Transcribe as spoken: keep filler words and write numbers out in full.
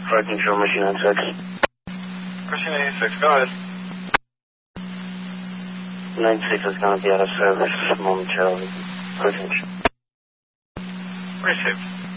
Flight control, machine ninety-six. Machine ninety-six, go ahead. ninety-six is going to be out of service momentarily. Approach. Received.